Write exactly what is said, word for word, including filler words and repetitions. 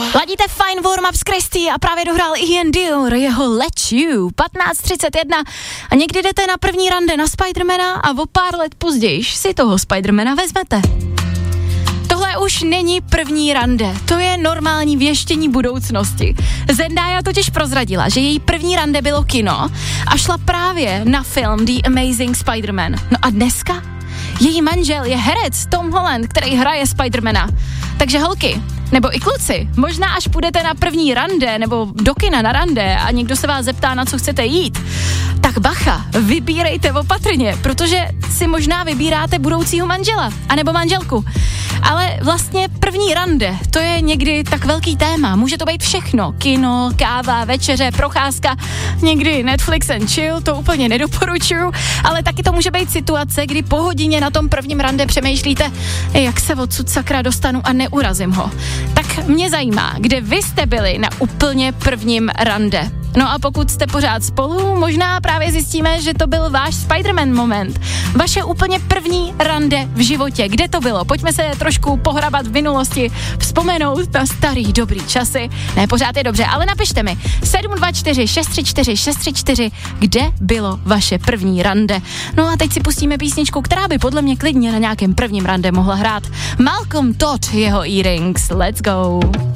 Ladíte Fine Warm Up s Christy a právě dohrál Ian Dior jeho Let You, patnáct třicet jedna a někdy jdete na první rande na Spidermana a o pár let později si toho Spidermana vezmete. Tohle už není první rande, to je normální věštění budoucnosti. Zendaya totiž prozradila, že její první rande bylo kino a šla právě na film The Amazing Spider-Man. No a dneska její manžel je herec Tom Holland, který hraje Spidermana. Takže holky, nebo i kluci, možná až půjdete na první rande nebo do kina na rande a někdo se vás zeptá, na co chcete jít, tak bacha, vybírejte opatrně, protože si možná vybíráte budoucího manžela, anebo manželku. Ale vlastně první rande, to je někdy tak velký téma, může to být všechno, kino, káva, večeře, procházka, někdy Netflix and chill, to úplně nedoporučuju, ale taky to může být situace, kdy po hodině na tom prvním rande přemýšlíte, jak se odsud sakra dostanu a neurazím ho. Tak mě zajímá, kde vy jste byli na úplně prvním rande. No a pokud jste pořád spolu, možná právě zjistíme, že to byl váš Spider-Man moment. Vaše úplně první rande v životě. Kde to bylo? Pojďme se trošku pohrabat v minulosti, vzpomenout na starý dobrý časy. Ne, pořád je dobře, ale napište mi sedm dva čtyři šest tři čtyři šest tři čtyři, kde bylo vaše první rande. No a teď si pustíme písničku, která by podle mě klidně na nějakém prvním rande mohla hrát. Malcolm Todd, jeho Earrings. Let's go.